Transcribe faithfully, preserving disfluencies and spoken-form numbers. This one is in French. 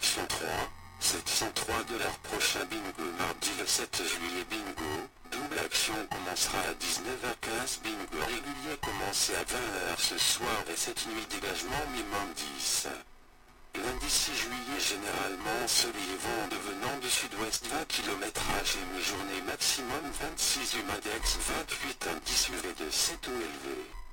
option trois, sept cent trois dollars prochain bingo mardi le sept juillet bingo, double action commencera à dix-neuf heures quinze bingo régulier commencé à vingt heures ce soir et cette nuit dégagement minimum dix. Lundi six juillet généralement soleil et vent devenant de sud-ouest vingt kilomètres H et mi-journée maximum vingt-six humadex vingt-huit indice U V de sept eau élevé.